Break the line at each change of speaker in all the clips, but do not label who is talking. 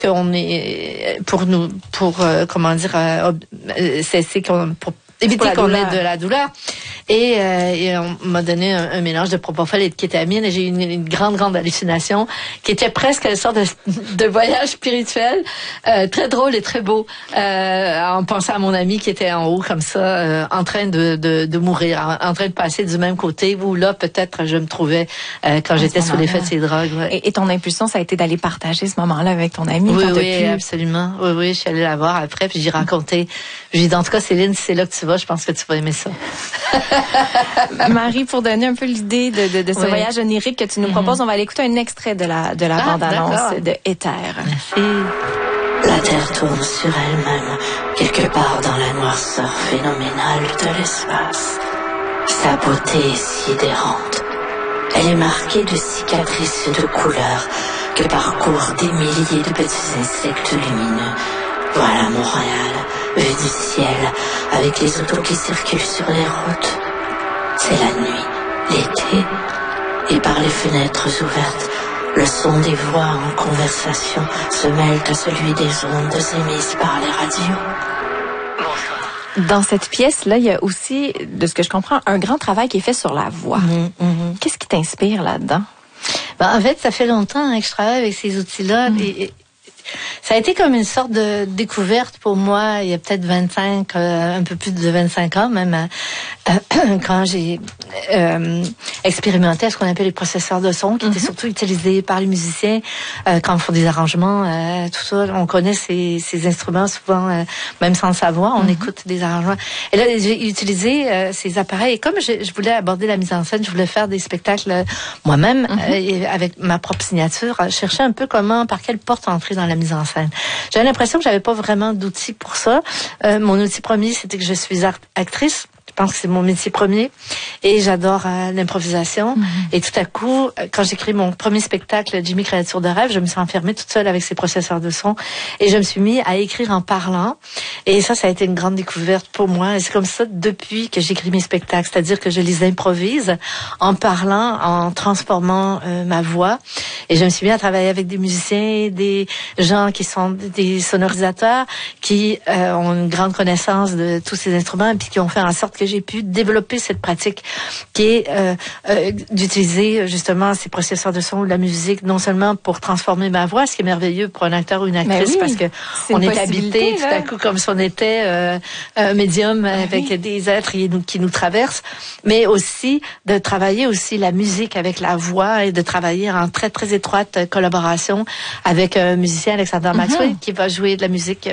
qu'on est pour éviter qu'on ait de la douleur. Et on m'a donné un mélange de propofol et de kétamine, et j'ai eu une grande hallucination qui était presque une sorte de voyage spirituel, très drôle et très beau, en pensant à mon ami qui était en haut comme ça, en train de mourir, en train de passer du même côté où là peut-être je me trouvais quand j'étais sous l'effet de ces drogues. Ouais.
Et ton impulsion, ça a été d'aller partager ce moment-là avec ton ami.
Oui, absolument. Oui, je suis allée la voir après, puis j'ai raconté. J'ai dit, en tout cas, Céline, c'est là que tu vas, je pense que tu vas aimer ça.
Marie, pour donner un peu l'idée de ce voyage onirique que tu nous proposes, on va aller écouter un extrait de la bande-annonce de Éther.
Merci.
La Terre tourne sur elle-même, quelque part dans la noirceur phénoménale de l'espace. Sa beauté est sidérante. Elle est marquée de cicatrices et de couleurs que parcourent des milliers de petits insectes lumineux. Voilà Montréal, vue du ciel, avec les autos qui circulent sur les routes. C'est la nuit, l'été, et par les fenêtres ouvertes, le son des voix en conversation se mêle à celui des ondes émises par les radios.
Dans cette pièce-là, il y a aussi, de ce que je comprends, un grand travail qui est fait sur la voix. Qu'est-ce qui t'inspire là-dedans?
En fait, ça fait longtemps que je travaille avec ces outils-là. Et ça a été comme une sorte de découverte pour moi, il y a peut-être 25, un peu plus de 25 ans même, quand j'ai expérimenté ce qu'on appelle les processeurs de son, qui étaient surtout utilisés par les musiciens quand on fait des arrangements, tout ça. On connaît ces instruments souvent, même sans le savoir, on écoute des arrangements. Et là, j'ai utilisé ces appareils. Et comme je voulais aborder la mise en scène, je voulais faire des spectacles moi-même, avec ma propre signature, chercher un peu par quelle porte entrer dans la mise en scène. J'avais l'impression que j'avais pas vraiment d'outils pour ça. Mon outil premier, c'était que je suis actrice. Je pense que c'est mon métier premier et j'adore l'improvisation. Et tout à coup, quand j'ai créé mon premier spectacle, Jimmy Créature de rêve, je me suis enfermée toute seule avec ces processeurs de son et je me suis mis à écrire en parlant. Et ça a été une grande découverte pour moi. Et c'est comme ça depuis que j'écris mes spectacles, c'est-à-dire que je les improvise en parlant, en transformant ma voix. Et je me suis mis à travailler avec des musiciens, des gens qui sont des sonorisateurs, qui ont une grande connaissance de tous ces instruments et puis qui ont fait en sorte que j'ai pu développer cette pratique qui est d'utiliser justement ces processeurs de son ou de la musique, non seulement pour transformer ma voix, ce qui est merveilleux pour un acteur ou une actrice, parce que on est habité tout à coup comme si on était un médium avec des êtres qui nous traversent, mais aussi de travailler aussi la musique avec la voix et de travailler en très très étroite collaboration avec un musicien, Alexander Maxwell, qui va jouer de la musique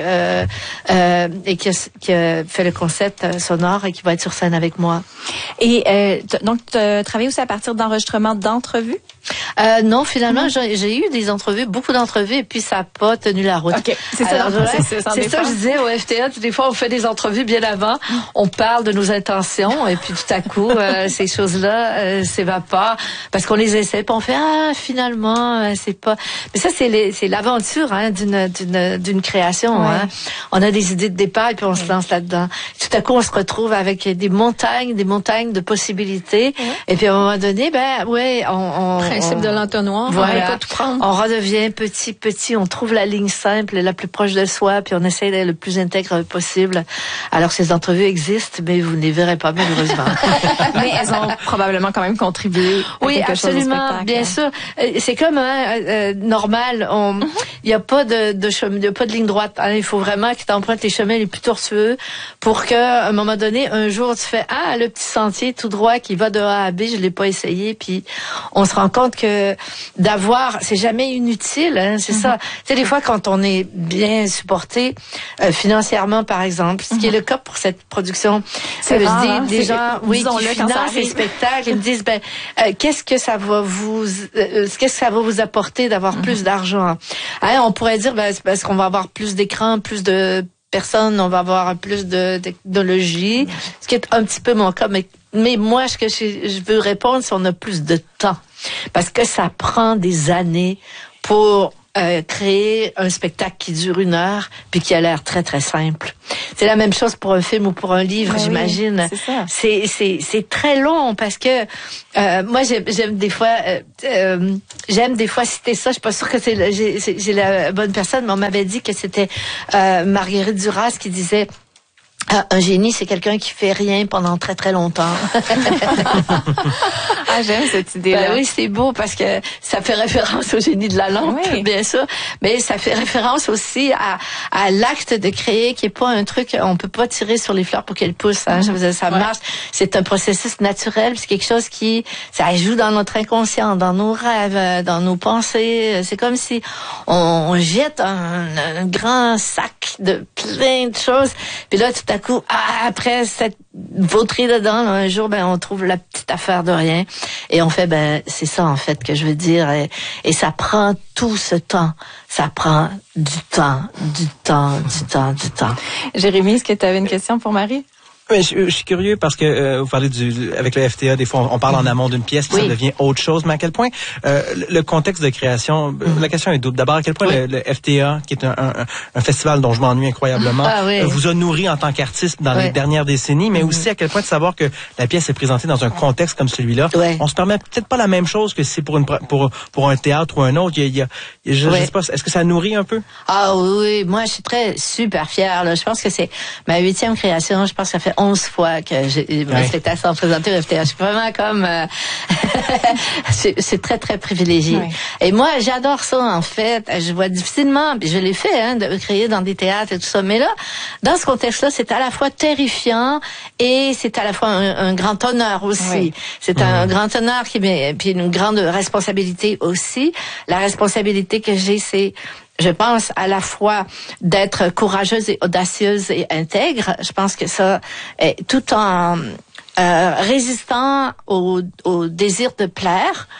et qui a fait le concept sonore et qui va être sur scène avec moi.
Et donc, tu as travaillé aussi à partir d'enregistrements d'entrevues?
Non, finalement, j'ai eu des entrevues, beaucoup d'entrevues, et puis ça n'a pas tenu la route.
OK, c'est ça.
C'est ça que je disais au FTA. Des fois, on fait des entrevues bien avant, on parle de nos intentions, et puis tout à coup, ces choses-là s'évaporent, parce qu'on les essaie, puis on fait, finalement, c'est pas... Mais ça, c'est l'aventure d'une création. Hein. On a des idées de départ, et puis on se lance là-dedans. Tout à coup, on se retrouve avec des montagnes de possibilités, et puis à un moment donné,
principe de l'entonnoir,
voilà,
on va pas tout prendre.
On redevient petit, on trouve la ligne simple, la plus proche de soi, puis on essaie d'être le plus intègre possible. Alors ces entrevues existent, mais vous ne les verrez pas malheureusement.
Mais elles ont probablement quand même contribué à quelque chose au spectacle.
Bien sûr. C'est comme normal, il n'y a pas de chemin, il n'y a pas de ligne droite. Hein. Il faut vraiment que tu empruntes les chemins les plus tortueux pour qu'à un moment donné, un jour, tu fais le petit sentier tout droit qui va de A à B, je l'ai pas essayé, puis on se rend compte que c'est jamais inutile, hein, c'est ça. Tu sais, des fois, quand on est bien supporté, financièrement, par exemple, ce qui est le cas pour cette production,
c'est rare,
je dis, des gens, qui financent les spectacles, ils me disent, qu'est-ce que ça va vous apporter d'avoir plus d'argent? Hein, on pourrait dire, c'est parce qu'on va avoir plus d'écrans, plus de personnes, on va avoir plus de technologie, ce qui est un petit peu mon cas, mais moi, ce que je veux répondre, c'est qu'on a plus de temps. Parce que ça prend des années pour créer un spectacle qui dure 1 heure puis qui a l'air très, très simple. c'est la même chose pour un film ou pour un livre, j'imagine.
Oui,
c'est très long parce que moi j'aime des fois citer ça. Je suis pas sûre que j'ai la bonne personne, mais on m'avait dit que c'était Marguerite Duras qui disait. Un génie, c'est quelqu'un qui fait rien pendant très très longtemps.
J'aime cette idée-là.
Oui, c'est beau parce que ça fait référence au génie de la lampe, bien sûr, mais ça fait référence aussi à l'acte de créer, qui est pas un truc, on peut pas tirer sur les fleurs pour qu'elles poussent. Hein. Je veux dire, ça marche. C'est un processus naturel, c'est quelque chose qui, ça joue dans notre inconscient, dans nos rêves, dans nos pensées. C'est comme si on jette un grand sac de plein de choses, puis là tout à coup, après cette vautrie dedans, un jour, on trouve la petite affaire de rien. Et on fait, c'est ça, en fait, que je veux dire. Et ça prend tout ce temps. Ça prend du temps.
Jérémy, est-ce que tu avais une question pour Marie?
Mais je suis curieux parce que vous parlez avec le FTA, des fois on parle en amont d'une pièce, puis ça devient autre chose. Mais à quel point le contexte de création, la question est double. D'abord, à quel point le FTA, qui est un festival dont je m'ennuie incroyablement, vous a nourri en tant qu'artiste dans les dernières décennies, mais aussi à quel point de savoir que la pièce est présentée dans un contexte comme celui-là. On se permet peut-être pas la même chose que c'est pour un théâtre ou un autre. Je sais pas, est-ce que ça nourrit un peu?
Oui, moi je suis super fière. Là. Je pense que c'est ma 8e création. Je pense que ça fait 11 fois que mes spectacles sont présentés au FTA. Je suis vraiment comme... c'est très, très privilégié. Oui. Et moi, j'adore ça, en fait. Je vois difficilement, puis je l'ai fait, de créer dans des théâtres et tout ça. Mais là, dans ce contexte-là, c'est à la fois terrifiant et c'est à la fois un grand honneur aussi. Oui. C'est un grand honneur puis une grande responsabilité aussi. La responsabilité que j'ai, c'est... Je pense à la fois d'être courageuse et audacieuse et intègre. Je pense que ça, tout en résistant au désir de plaire,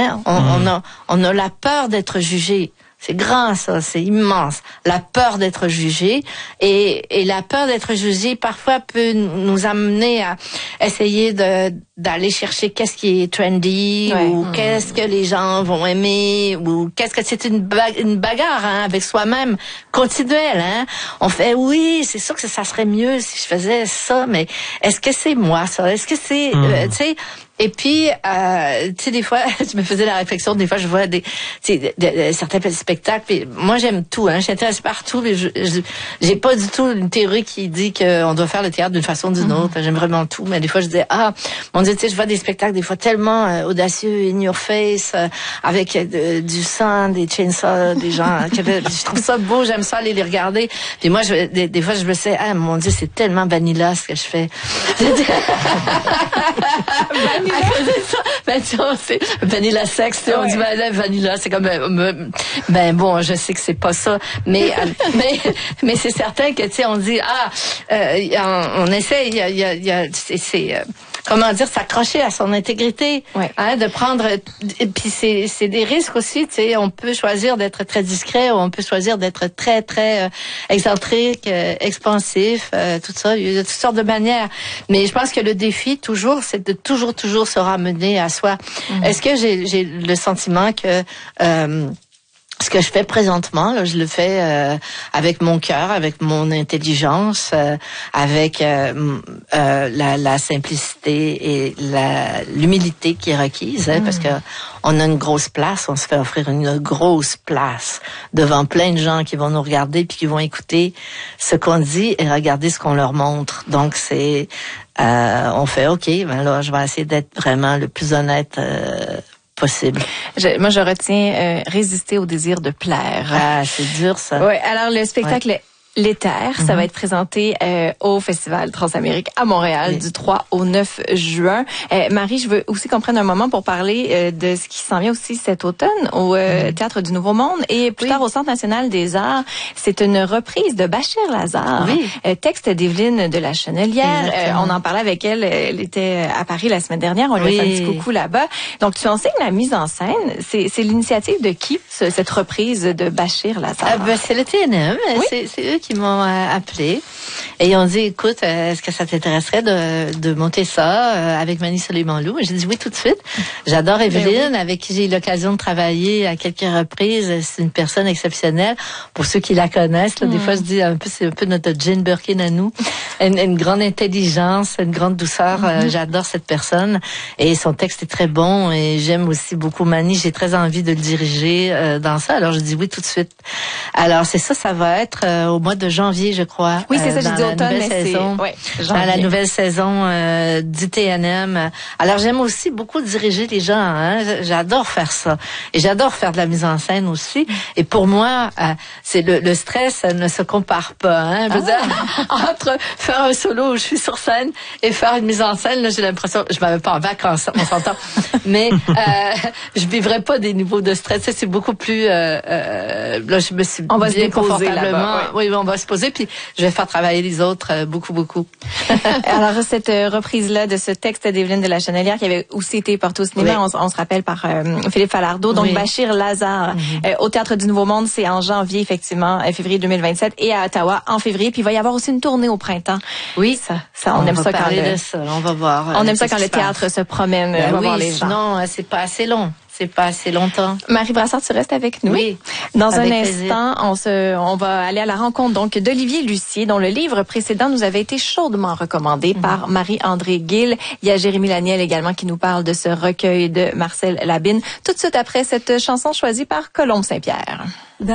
on a la peur d'être jugé. C'est grand, ça, c'est immense. La peur d'être jugé et la peur d'être jugé parfois peut nous amener à essayer d'aller chercher qu'est-ce qui est trendy ou qu'est-ce que les gens vont aimer ou qu'est-ce que c'est une bagarre avec soi-même continuelle. On fait c'est sûr que ça serait mieux si je faisais ça, mais est-ce que c'est moi ça? Est-ce que c'est tu sais? Et puis, tu sais, des fois, je me faisais la réflexion, des fois, je vois certains spectacles, puis moi, j'aime tout, j'intéresse partout, mais j'ai pas du tout une théorie qui dit qu'on doit faire le théâtre d'une façon ou d'une autre. J'aime vraiment tout, mais des fois, je dis, mon Dieu, tu sais, je vois des spectacles, des fois, tellement audacieux, in your face, avec du sang, des chainsaws, des gens, je trouve ça beau, j'aime ça aller les regarder. Puis moi, des fois, je me sais, mon Dieu, c'est tellement vanilla, ce que je fais. C'est vanilla sexe, on dit vanilla, c'est comme bon, je sais que c'est pas ça, mais c'est certain que tu sais, on dit on essaie, c'est comment dire, s'accrocher à son intégrité, de prendre, et puis c'est des risques aussi, tu sais, on peut choisir d'être très discret ou on peut choisir d'être très très excentrique, expansif, tout ça, il y a toutes sortes de manières, mais je pense que le défi toujours, c'est de toujours se ramener à soi. Est-ce que j'ai le sentiment que ce que je fais présentement, là, je le fais avec mon cœur, avec mon intelligence, avec la simplicité et l'humilité qui est requise, parce que on a une grosse place, on se fait offrir une grosse place devant plein de gens qui vont nous regarder puis qui vont écouter ce qu'on dit et regarder ce qu'on leur montre. Donc c'est on fait OK, là je vais essayer d'être vraiment le plus honnête possible.
Moi, je retiens résister au désir de plaire.
C'est dur, ça.
Oui, alors le spectacle L'Éther, ça va être présenté au Festival Transamérique à Montréal du 3 au 9 juin. Marie, je veux aussi qu'on prenne un moment pour parler de ce qui s'en vient aussi cet automne au Théâtre du Nouveau Monde et plus tard au Centre national des arts. C'est une reprise de Bachir Lazare, texte d'Evelyne de la Chenelière. On en parlait avec elle, elle était à Paris la semaine dernière, on lui a fait un petit coucou là-bas. Donc tu enseignes la mise en scène, c'est l'initiative de qui, cette reprise de Bachir Lazare?
C'est le TNM, c'est eux qui m'ont appelé et ils ont dit, écoute, est-ce que ça t'intéresserait de monter ça avec Mani Soleiman-Lou? J'ai dit oui tout de suite. J'adore Evelyne, avec qui j'ai eu l'occasion de travailler à quelques reprises. C'est une personne exceptionnelle. Pour ceux qui la connaissent, là, des fois je dis c'est un peu notre Jane Birkin à nous. Une grande intelligence, une grande douceur. J'adore cette personne et son texte est très bon et j'aime aussi beaucoup Mani. J'ai très envie de le diriger dans ça. Alors je dis oui tout de suite. Alors c'est ça va être au mois de janvier, je crois.
Oui, c'est ça, j'ai dit automne, mais
saison, dans la nouvelle saison du TNM. Alors j'aime aussi beaucoup diriger les gens. Hein. J'adore faire ça et j'adore faire de la mise en scène aussi. Et pour moi, c'est le stress ne se compare pas. Hein. Je veux dire, entre faire un solo où je suis sur scène et faire une mise en scène, là, j'ai l'impression, je m'avais pas en vacances, on s'entend, mais je vivrais pas des niveaux de stress. C'est beaucoup plus. Là, je me suis
on va
bien
se déposer
confortablement.
Là-bas,
oui, on va se poser, puis je vais faire travailler les autres beaucoup.
Alors cette reprise-là de ce texte d'Evelyne de la Chenelière qui avait aussi été porté au cinéma, on se rappelle par Philippe Falardeau, donc Bachir Lazare au Théâtre du Nouveau Monde, c'est en janvier effectivement, février 2027, et à Ottawa en février, puis il va y avoir aussi une tournée au printemps.
Oui,
ça on aime ça quand
on va voir.
On aime ça quand le théâtre se promène, on va voir les gens.
Sinon c'est pas assez long. C'est pas assez longtemps.
Marie Brassard, tu restes avec nous.
Oui.
Dans un instant, on va aller à la rencontre donc d'Olivier Lucier, dont le livre précédent nous avait été chaudement recommandé par Marie-André Gill. Il y a Jérémy Laniel également qui nous parle de ce recueil de Marcel Labine. Tout de suite après cette chanson choisie par Colombe Saint-Pierre.